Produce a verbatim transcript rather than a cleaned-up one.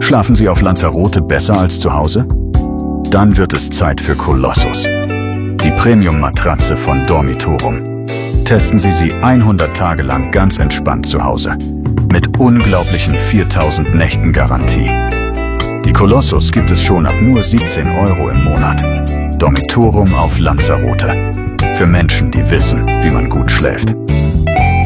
Schlafen Sie auf Lanzarote besser als zu Hause? Dann wird es Zeit für Colossus, die Premium-Matratze von Dormitorum. Testen Sie sie hundert Tage lang ganz entspannt zu Hause, mit unglaublichen viertausend Nächten Garantie. Die Colossus gibt es schon ab nur siebzehn Euro im Monat. Dormitorum auf Lanzarote. Für Menschen, die wissen, wie man gut schläft.